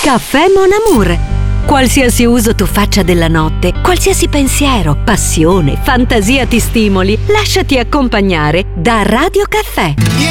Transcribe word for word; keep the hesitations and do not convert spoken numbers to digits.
Caffè Mon Amour. Qualsiasi uso tu faccia della notte, qualsiasi pensiero, passione, fantasia ti stimoli, lasciati accompagnare da Radio Caffè.